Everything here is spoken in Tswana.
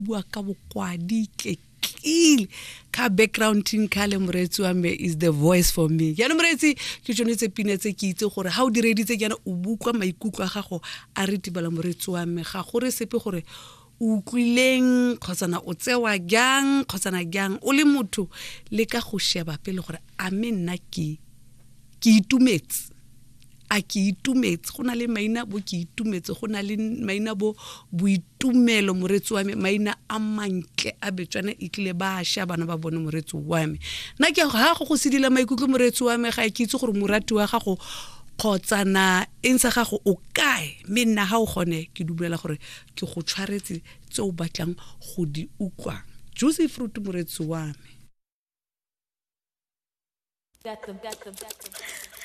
bua ka bokwadi kile ka backgrounding ka le moretsi wa me is the voice for me ya no moretsi ke tsone tse pina tse ke itse gore ha o direditse ke yana o bukwa maikutlo a gago a ritibala moretsi wa me ga gore sepe gore o utlwileng khotsana o tsewa gang khotsana gang o le motho le ka go sheba pele gore a me nna ke itumetse a ke itumetse go na le maina bo ke itumetse go na le maina bo boitumelo moretsi wa me maina a mantle a betswana itlile ba sha bana ba bone moretsi wa me nna ke ga go sedila maikutlo moretsi wa me ga ke itse gore morati wa gago khotsana entsa gago o kae me nna ha o gone ke dumela gore ke go tshwaretse tse o batlang go di ukwa juicy fruit moretsi wa me